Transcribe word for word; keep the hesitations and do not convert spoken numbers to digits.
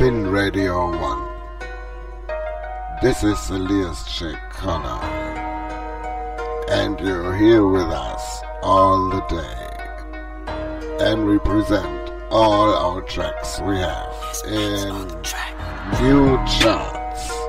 Fin Radio One. This is Elias Shekana, and you're here with us all the day, and we present all our tracks we have in new chart.